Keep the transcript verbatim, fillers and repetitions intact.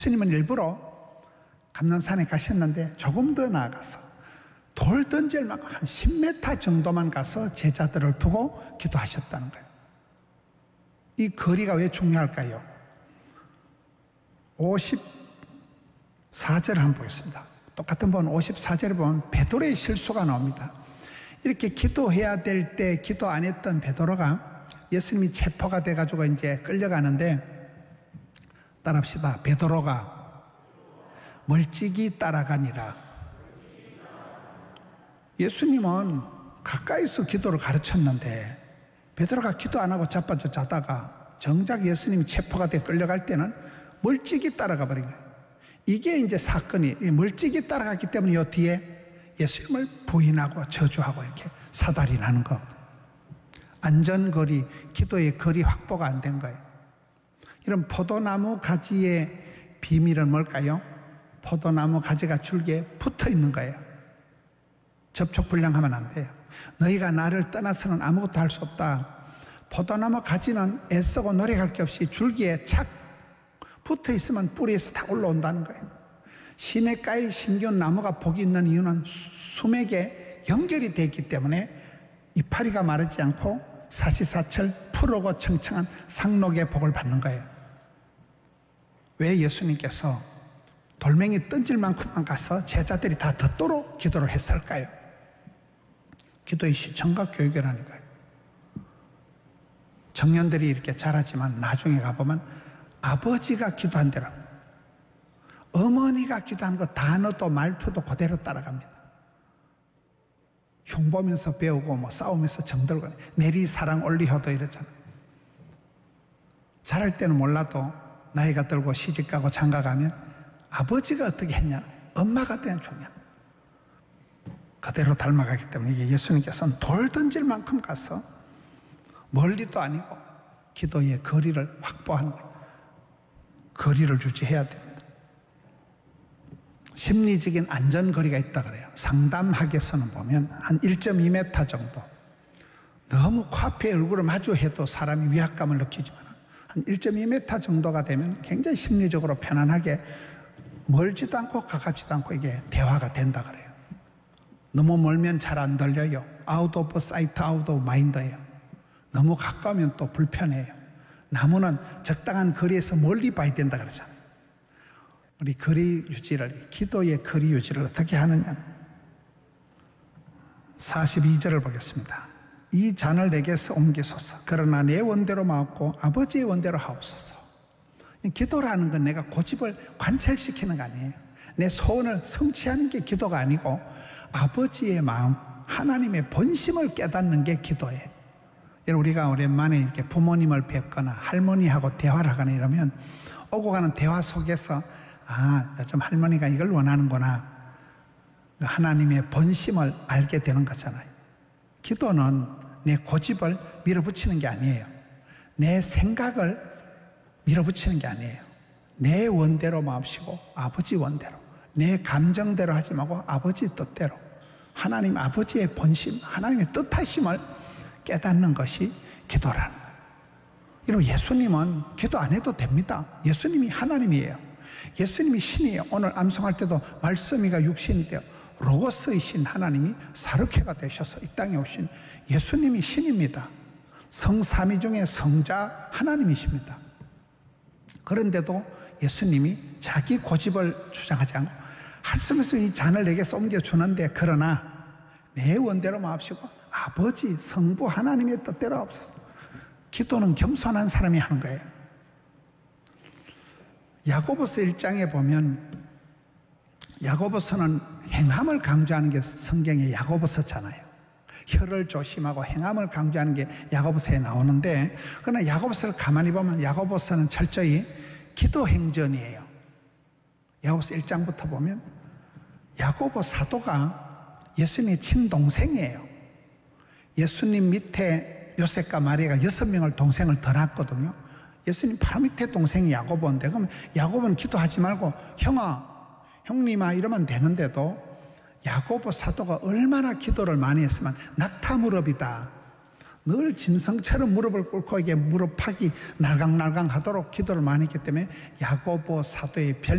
예수님은 일부러 감람산에 가셨는데 조금 더 나아가서 돌 던질 만큼 한 십 미터 정도만 가서 제자들을 두고 기도하셨다는 거예요. 이 거리가 왜 중요할까요? 오십사 절을 한번 보겠습니다. 똑같은 본 오십사 절에 보면 베드로의 실수가 나옵니다. 이렇게 기도해야 될 때 기도 안 했던 베드로가 예수님이 체포가 돼가지고 이제 끌려가는데, 따라합시다. 베드로가 멀찍이 따라가니라. 예수님은 가까이서 기도를 가르쳤는데 베드로가 기도 안 하고 자빠져 자다가 정작 예수님이 체포가 돼 끌려갈 때는 멀찍이 따라가 버린 거예요. 이게 이제 사건이 멀찍이 따라갔기 때문에 이 뒤에 예수님을 부인하고 저주하고 이렇게 사달이 나는 거. 안전거리, 기도의 거리 확보가 안 된 거예요. 이런 포도나무 가지의 비밀은 뭘까요? 포도나무 가지가 줄기에 붙어 있는 거예요. 접촉 불량하면 안 돼요. 너희가 나를 떠나서는 아무것도 할 수 없다. 포도나무 가지는 애쓰고 노력할 게 없이 줄기에 착 붙어 있으면 뿌리에서 다 올라온다는 거예요. 시냇가에 심겨운 나무가 복이 있는 이유는 수맥에 연결이 되어 있기 때문에 이파리가 마르지 않고 사시사철 푸르고 청청한 상록의 복을 받는 거예요. 왜 예수님께서 돌멩이 던질 만큼만 가서 제자들이 다 듣도록 기도를 했을까요? 기도의 시청각 교육이라니까요. 청년들이 이렇게 잘하지만 나중에 가보면 아버지가 기도한 대로, 어머니가 기도한 거 단어도 말투도 그대로 따라갑니다. 흉 보면서 배우고 뭐 싸우면서 정들고 내리 사랑 올리효도 이랬잖아. 잘할 때는 몰라도 나이가 들고 시집가고 장가가면 아버지가 어떻게 했냐, 엄마가 되는 중요해. 그대로 닮아가기 때문에 이게 예수님께서는 돌 던질 만큼 가서 멀리도 아니고 기도의 거리를 확보하는 거예요. 거리를 유지해야 됩니다. 심리적인 안전거리가 있다 그래요. 상담학에서는 보면 한 일 점 이 미터 정도, 너무 코앞에 얼굴을 마주해도 사람이 위압감을 느끼지만 한 일 점 이 미터 정도가 되면 굉장히 심리적으로 편안하게 멀지도 않고 가깝지도 않고 이게 대화가 된다 그래요. 너무 멀면 잘 안 들려요. 아웃 오브 사이트, 아웃 오브 마인드예요. 너무 가까우면 또 불편해요. 나무는 적당한 거리에서 멀리 봐야 된다 그러잖아요. 우리 거리 유지를, 기도의 거리 유지를 어떻게 하느냐. 사십이 절을 보겠습니다. 이 잔을 내게서 옮기소서. 그러나 내 원대로 마옵고 아버지의 원대로 하옵소서. 기도라는 건 내가 고집을 관철시키는 거 아니에요. 내 소원을 성취하는 게 기도가 아니고 아버지의 마음, 하나님의 본심을 깨닫는 게 기도예요. 우리가 오랜만에 이렇게 부모님을 뵙거나 할머니하고 대화를 하거나 이러면 오고 가는 대화 속에서 아, 좀 할머니가 이걸 원하는구나. 하나님의 본심을 알게 되는 거잖아요. 기도는 내 고집을 밀어붙이는 게 아니에요. 내 생각을 밀어붙이는 게 아니에요. 내 원대로 마옵시고 아버지 원대로, 내 감정대로 하지 말고 아버지 뜻대로, 하나님 아버지의 본심, 하나님의 뜻하심을 깨닫는 것이 기도라는 거예요. 이런 예수님은 기도 안 해도 됩니다. 예수님이 하나님이에요. 예수님이 신이에요. 오늘 암송할 때도 말씀이가 육신인데요, 로고스이신 하나님이 사르케가 되셔서 이 땅에 오신 예수님이 신입니다. 성삼위 중에 성자 하나님이십니다. 그런데도 예수님이 자기 고집을 주장하지 않고 말씀에서 이 잔을 내게서 옮겨주는데, 그러나 내 원대로 마옵시고 아버지 성부 하나님의 뜻대로 하옵소서. 기도는 겸손한 사람이 하는 거예요. 야고보서 일 장에 보면, 야고보서는 행함을 강조하는 게 성경의 야고보서잖아요. 혀를 조심하고 행함을 강조하는 게 야고보서에 나오는데, 그러나 야고보서를 가만히 보면 야고보서는 철저히 기도 행전이에요. 야고보서 일 장부터 보면 야고보 사도가 예수님의 친동생이에요. 예수님 밑에 요셉과 마리아가 여섯 명을 동생을 더 낳았거든요. 예수님 바로 밑에 동생이 야고보인데, 그럼 야고보는 기도하지 말고 형아, 형님아 이러면 되는데도 야고보 사도가 얼마나 기도를 많이 했으면 낙타무럽이다. 늘 짐승처럼 무릎을 꿇고 이게 무릎팍이 날강날강 하도록 기도를 많이 했기 때문에 야고보 사도의 별